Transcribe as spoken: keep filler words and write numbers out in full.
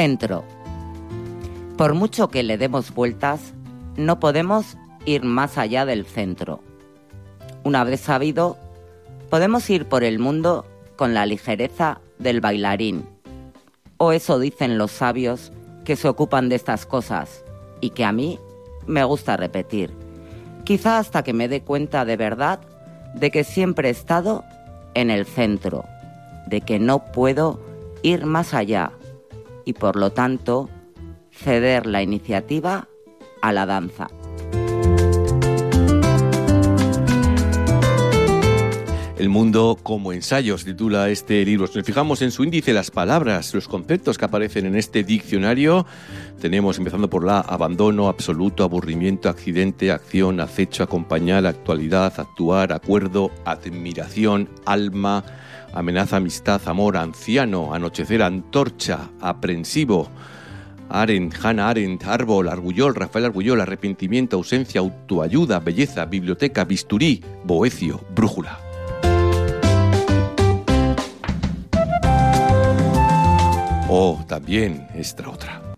Centro. Por mucho que le demos vueltas, no podemos ir más allá del centro. Una vez sabido, podemos ir por el mundo con la ligereza del bailarín. O eso dicen los sabios que se ocupan de estas cosas y que a mí me gusta repetir. Quizá hasta que me dé cuenta de verdad de que siempre he estado en el centro, de que no puedo ir más allá y por lo tanto ceder la iniciativa a la danza. El mundo como ensayo se titula este libro. Si nos fijamos en su índice, las palabras, los conceptos que aparecen en este diccionario, tenemos, empezando por la abandono, absoluto, aburrimiento, accidente, acción, acecho, acompañar, actualidad, actuar, acuerdo, admiración, alma, amenaza, amistad, amor, anciano, anochecer, antorcha, aprensivo, Arendt, Hannah Arendt, árbol, Argullol, Rafael Argullol, arrepentimiento, ausencia, autoayuda, belleza, biblioteca, bisturí, Boecio, brújula. O también esta otra.